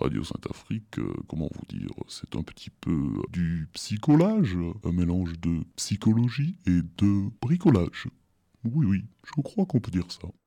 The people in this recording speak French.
Radio Sainte-Afrique, comment vous dire, c'est un petit peu du psycholage, un mélange de psychologie et de bricolage. Oui, oui, je crois qu'on peut dire ça.